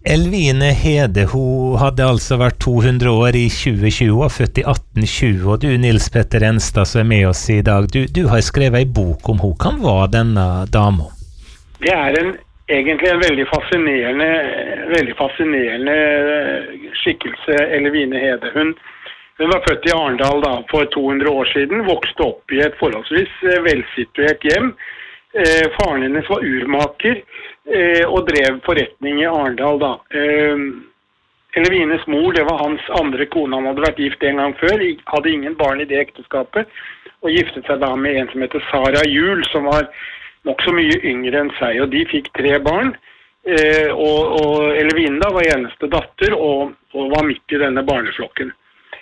Elvine Hede, hun hadde altså vært 200 år i 2020 og født i 1820, og du, Nils Petter Enstad, som med oss i dag, du har skrevet en bok om hun. Hvem var denne dama? Det egentlig en veldig fascinerende skikkelse, Elvine Hede. Hun var født i Arendal da, for 200 år siden, vokste opp i et forholdsvis velsituert hjem. Faren hennes var urmaker og drev forretning i Arendal da. Elvines mor, det var hans andre kone, han hadde vært gift en gang før, hadde ingen barn i det ekteskapet, og giftet seg da med en som heter Sara Juel, som var nok så mye yngre enn seg, og de fikk 3 barn, og Elvine da var eneste datter, og var midt i denne barneflokken.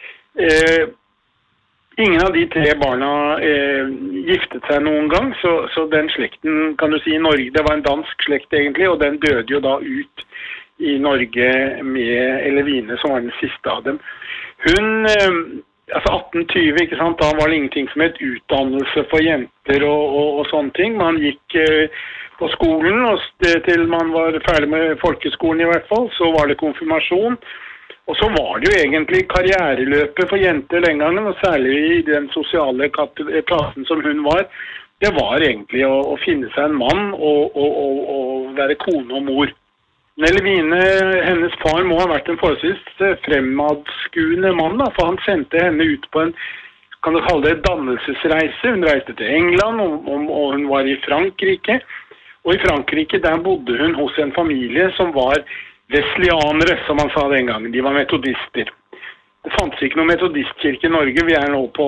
Ingen av de 3 barna giftet seg noen gang, så den slekten, kan du si, i Norge, det var en dansk slekt egentlig, og den døde jo da ut i Norge med Elvine, som var den siste av dem. Hun, altså 1820, ikke sant, da var det ingenting som het utdannelse for jenter og sånne ting. Man gikk på skolen, og til man var ferdig med folkeskolen i hvert fall, så var det konfirmasjon. Og så var det jo egentlig karriereløpet for jenter den gangen, og særlig i den sosiale klassen som hun var. Det var egentlig å finne seg en mann og være kone og mor. Elvine, hennes far må ha vært en forholdsvis fremadskuende mann, da, for han sendte henne ut på en, kan du kalle det, dannelsesreise. Hun reiste til England, og hun var i Frankrike. Og i Frankrike, der bodde hun hos en familie som var Wesleyanere, som man sa den gangen. De var metodister. Det fantes ikke noen metodistkirke i Norge. Vi nå på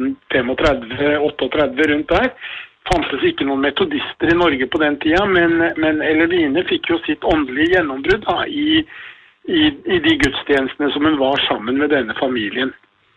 1835-38 rundt der. Det fantes ikke noen metodister i Norge på den tida, men Elvine fikk jo sitt åndelige gjennombrudd da, i de gudstjenestene som hun var sammen med denne familien.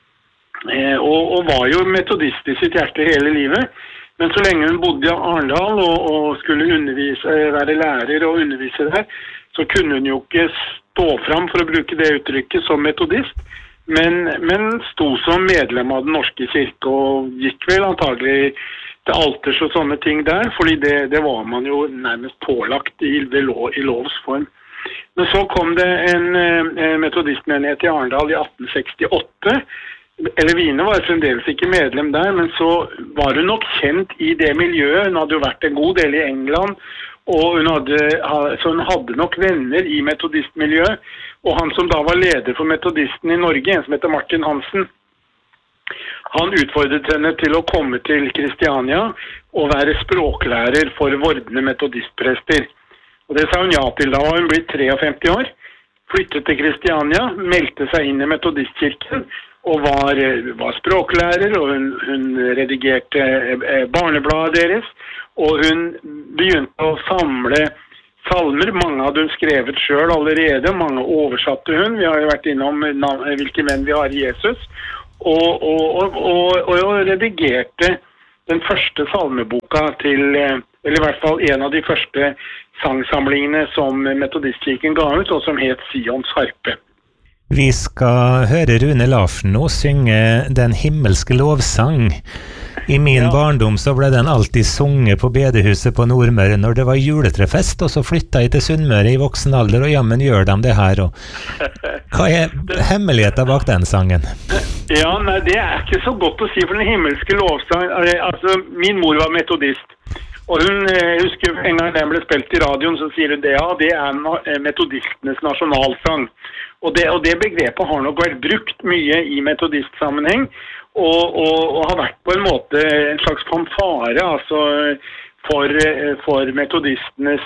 Og var jo metodist i sitt hjerte hele livet. Men så lenge hun bodde i Arendal og skulle være lærer og undervise der, så kunne hun jo ikke stå fram, for å bruke det uttrykket, som metodist, men sto som medlem av den norske kirke, og gikk vel antagelig til alters og sånne ting der, fordi det var man jo nærmest pålagt i lovs form. Men så kom det en metodistmenighet i Arendal i 1868. Elvine var fremdeles ikke medlem der, men så var hun nok kjent i det miljøet. Hun hadde jo vært en god del i England, og så hun hadde nok venner i metodistmiljøet, og han som da var leder for metodisten i Norge, en som heter Martin Hansen, han utfordret henne til å komme til Kristiania og være språklærer for vordende metodistprester. Og det sa hun ja til. Da var hun blitt 53 år, flyttet til Kristiania, meldte seg inn i metodistkirken, og var språklærer, og hun redigerte barnebladet deres, og hun begynte å samle salmer. Mange hadde hun skrevet selv allerede, mange oversatte hun. Vi har jo vært innom hvilke menn vi har i Jesus, og redigerte den første salmeboka til, eller i hvert fall en av de første sangsamlingene som Metodistkirken ga ut, og som het Sions harpe. Vi skal høre Rune Larsen nå synge Den himmelske lovsang. I min barndom så ble den alltid sunget på bedehuset på Nordmøre når det var juletrefest, og så flyttet jeg til Sunnmøre i voksen alder, og jammen gjør de det her. Hva hemmeligheten bak den sangen? Ja, nei, det ikke så godt å si, for den himmelske lovsang, altså min mor var metodist, og jeg husker en gang den ble spilt i radioen, så sier hun det, ja, det metodistenes nasjonalsang. Og det begrepet har nok vært brukt mye i metodistsammenheng, og har vært på en måte en slags fanfare, altså for metodistenes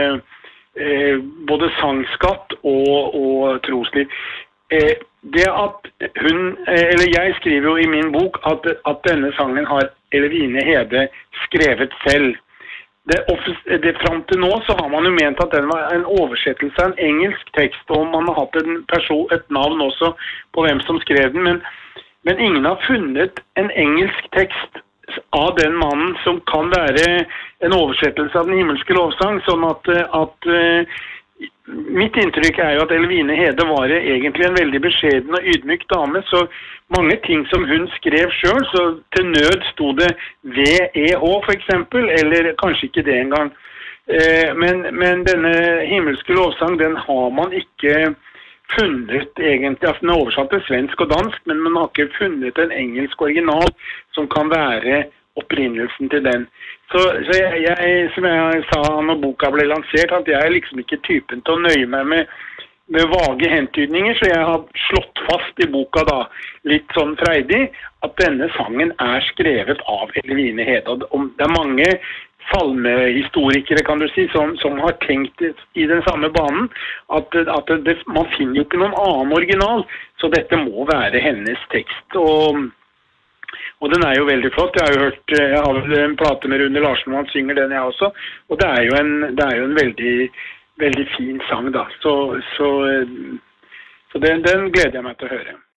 både sangskatt og trosliv. Det at jeg skriver jo i min bok at denne sangen har Elvine Hede skrevet selv. Frem til nå så har man jo ment at den var en oversettelse av en engelsk tekst, og man har hatt et navn også på hvem som skrev den, men ingen har funnet en engelsk tekst av den mannen som kan være en oversettelse av den himmelske lovsang, sånn at mitt inntrykk jo at Elvine Hede var egentlig en veldig beskjeden og ydmyk dame, så mange ting som hun skrev selv, så til nød stod det VEH for eksempel, eller kanskje ikke det engang. Men denne himmelske lovsang, den har man ikke funnet egentlig, altså den er oversatt til svensk og dansk, men man har ikke funnet en engelsk original som kan være opprinnelsen til den. Så jeg, som jeg sa når boka ble lansert, at jeg er liksom ikke typen til å nøye meg med vage hentydninger, så jeg har slått fast i boka da, litt sånn freidig, at denne sangen er skrevet av Eline Hedå. Det er mange salmehistorikere, kan du si, som har tenkt i den samme banen, at man finner jo ikke noen annen original, så dette må være hennes tekst. Og den er jo veldig flott. Jeg har vel en plate med Rune Larsen, og han synger den jeg også, og det er jo en veldig, veldig fin sang da. Så den gleder jeg meg til å høre.